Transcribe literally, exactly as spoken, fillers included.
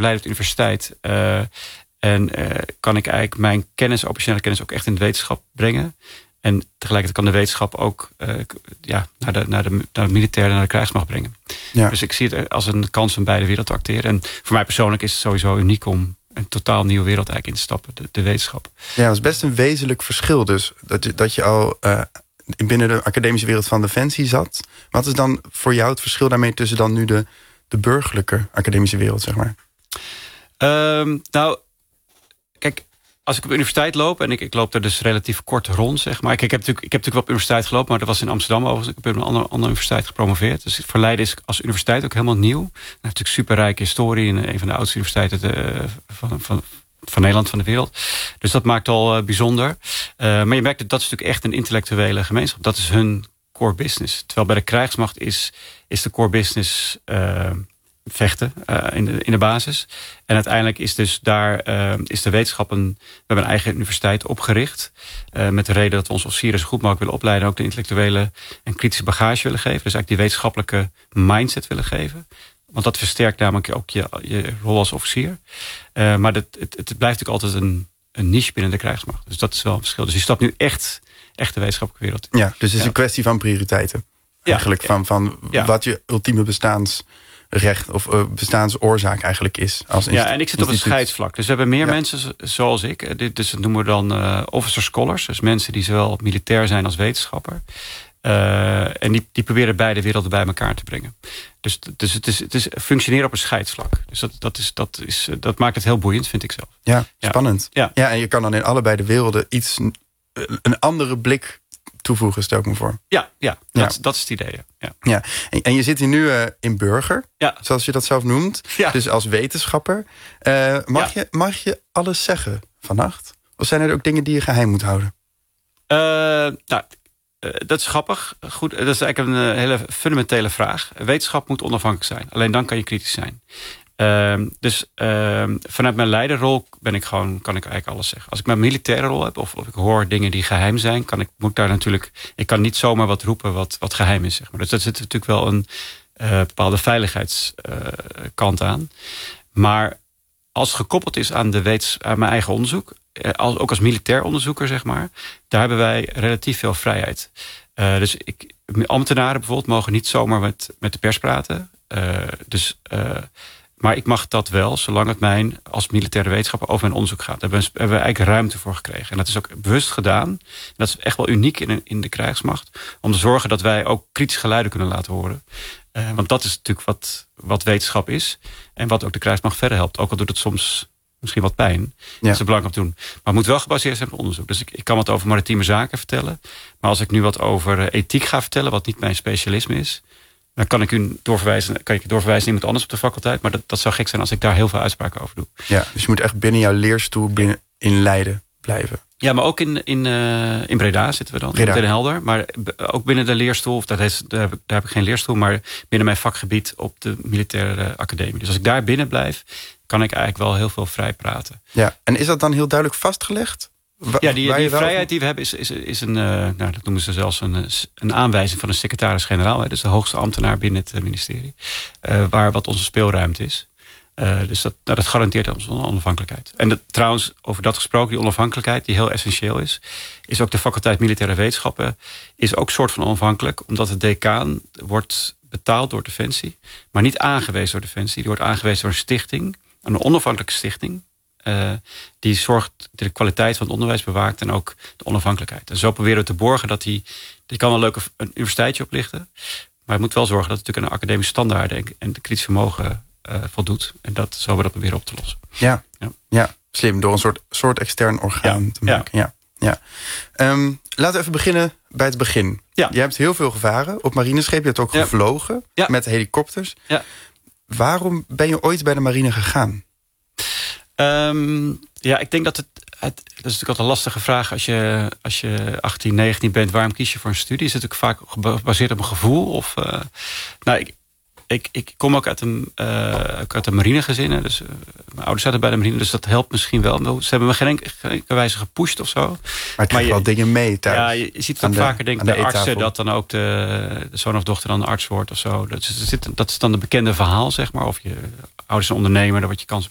leiden op de universiteit. Uh, en uh, kan ik eigenlijk mijn kennis, operationele kennis, ook echt in de wetenschap brengen. En tegelijkertijd kan de wetenschap ook uh, ja, naar, de, naar, de, naar de militaire, naar de krijgsmacht brengen. Ja. Dus ik zie het als een kans om beide werelden te acteren. En voor mij persoonlijk is het sowieso uniek om een totaal nieuwe wereld eigenlijk in te stappen. De, de wetenschap. Ja, dat is best een wezenlijk verschil dus. Dat je, dat je al uh, binnen de academische wereld van Defensie zat. Wat is dan voor jou het verschil daarmee tussen dan nu de, de burgerlijke academische wereld, zeg maar? Um, nou, kijk, als ik op de universiteit loop, en ik, ik loop er dus relatief kort rond, zeg maar. Ik, ik, heb, natuurlijk, ik heb natuurlijk wel op de universiteit gelopen, maar dat was in Amsterdam overigens. Ik heb op een andere, andere universiteit gepromoveerd. Dus voor Leiden is als universiteit ook helemaal nieuw. Het heeft natuurlijk superrijke historie in een van de oudste universiteiten uh, van, van, van Nederland, van de wereld. Dus dat maakt al uh, bijzonder. Uh, maar je merkt dat dat is natuurlijk echt een intellectuele gemeenschap. Dat is hun core business. Terwijl bij de krijgsmacht is, is de core business Uh, vechten uh, in, de, in de basis. En uiteindelijk is dus daar uh, is de wetenschap een, we hebben een eigen universiteit opgericht. Uh, met de reden dat we onze officieren zo goed mogelijk willen opleiden. En ook de intellectuele en kritische bagage willen geven. Dus eigenlijk die wetenschappelijke mindset willen geven. Want dat versterkt namelijk ook je, je rol als officier. Uh, maar dat, het, het blijft natuurlijk altijd een, een niche binnen de krijgsmacht. Dus dat is wel een verschil. Dus je stapt nu echt, echt de wetenschappelijke wereld in. Ja, dus het is ja. een kwestie van prioriteiten. Eigenlijk ja, van, van ja. wat je ultieme bestaans recht of uh, bestaansoorzaak eigenlijk is. Als ja, en ik zit op een scheidsvlak. Dus we hebben meer ja. mensen zoals ik. Dit dus, dat noemen we dan uh, officer scholars. Dus mensen die zowel militair zijn als wetenschapper. Uh, en die, die proberen beide werelden bij elkaar te brengen. Dus, dus het, is, het is functioneren op een scheidsvlak. Dus dat, dat, is, dat, is, dat maakt het heel boeiend, vind ik zelf. Ja, spannend. Ja. Ja, en je kan dan in allebei de werelden iets, een andere blik toevoegen, stel ik me voor. Ja, ja, ja. Dat, dat is het idee. Ja. Ja. En, en je zit hier nu uh, in Burger, ja. zoals je dat zelf noemt. Ja. Dus als wetenschapper. Uh, mag, ja. je, mag je alles zeggen vannacht? Of zijn er ook dingen die je geheim moet houden? Uh, nou, uh, dat is grappig. Goed, dat is eigenlijk een uh, hele fundamentele vraag. Wetenschap moet onafhankelijk zijn. Alleen dan kan je kritisch zijn. Uh, dus uh, vanuit mijn leiderrol ben ik gewoon, kan ik eigenlijk alles zeggen. Als ik mijn militaire rol heb of, of ik hoor dingen die geheim zijn, kan ik, moet ik daar natuurlijk, ik kan niet zomaar wat roepen wat, wat geheim is. Zeg maar. Dus daar zit natuurlijk wel een uh, bepaalde veiligheidskant uh, aan. Maar als het gekoppeld is aan, de wetens, aan mijn eigen onderzoek, uh, als, ook als militair onderzoeker, zeg maar, daar hebben wij relatief veel vrijheid. Uh, dus ik, ambtenaren bijvoorbeeld mogen niet zomaar met, met de pers praten. Uh, dus uh, Maar ik mag dat wel, zolang het mijn als militaire wetenschapper over mijn onderzoek gaat. Daar hebben we, hebben we eigenlijk ruimte voor gekregen. En dat is ook bewust gedaan. En dat is echt wel uniek in, in de krijgsmacht. Om te zorgen dat wij ook kritische geluiden kunnen laten horen. Uh, want dat is natuurlijk wat, wat wetenschap is. En wat ook de krijgsmacht verder helpt. Ook al doet het soms misschien wat pijn. Ja. Dat is belangrijk om te doen. Maar het moet wel gebaseerd zijn op onderzoek. Dus ik, ik kan wat over maritieme zaken vertellen. Maar als ik nu wat over ethiek ga vertellen, wat niet mijn specialisme is, dan kan ik u doorverwijzen, kan ik doorverwijzen naar iemand anders op de faculteit. Maar dat, dat zou gek zijn als ik daar heel veel uitspraken over doe. Ja, dus je moet echt binnen jouw leerstoel binnen, in Leiden blijven. Ja, maar ook in, in, uh, in Breda zitten we dan. Breda. In Den Helder. Maar ook binnen de leerstoel, of dat is, daar, heb ik, daar heb ik geen leerstoel, maar binnen mijn vakgebied op de militaire academie. Dus als ik daar binnen blijf, kan ik eigenlijk wel heel veel vrij praten. Ja, en is dat dan heel duidelijk vastgelegd? Wa- ja, die, die vrijheid die we hebben is, is, is een, uh, nou, dat noemen ze zelfs een, een aanwijzing van een secretaris-generaal. Dus de hoogste ambtenaar binnen het ministerie. Uh, waar wat onze speelruimte is. Uh, dus dat, nou, dat garandeert onze onafhankelijkheid. En dat, trouwens, over dat gesproken, die onafhankelijkheid, die heel essentieel is, is ook de faculteit Militaire Wetenschappen, is ook soort van onafhankelijk, omdat de decaan wordt betaald door Defensie, maar niet aangewezen door Defensie. Die wordt aangewezen door een stichting, een onafhankelijke stichting. Uh, die zorgt de kwaliteit van het onderwijs bewaakt en ook de onafhankelijkheid. En zo proberen we te borgen dat die, die kan een leuke een universiteitje oplichten, maar het moet wel zorgen dat het natuurlijk aan de academische standaarden en, en de kritisch vermogen uh, voldoet. En dat zo we dat proberen op te lossen. Ja, ja. ja slim. Door een soort, soort extern orgaan ja. te maken. Ja. Ja. Ja. Um, laten we even beginnen bij het begin. Ja. Je hebt heel veel gevaren op marineschepen. Je hebt ook ja. gevlogen ja. met helikopters. Ja. Waarom ben je ooit bij de marine gegaan? Um, ja, ik denk dat het, het... Dat is natuurlijk altijd een lastige vraag als je, als je achttien, negentien bent. Waarom kies je voor een studie? Is het natuurlijk vaak gebaseerd op een gevoel? Of, uh, nou, ik, ik, ik kom ook uit een, uh, uit een marinegezin. Dus uh, mijn ouders zaten bij de marine, dus dat helpt misschien wel. Ze hebben me geen enkele wijze gepusht of zo. Maar het krijgt wel dingen mee thuis. Ja, je, je ziet het ook de, vaker, denk ik, de, de artsen, dat dan ook de, de zoon of dochter dan arts wordt of zo. Dat is, dat is dan het bekende verhaal, zeg maar. Of je ouders zijn ondernemer, dan wordt je kans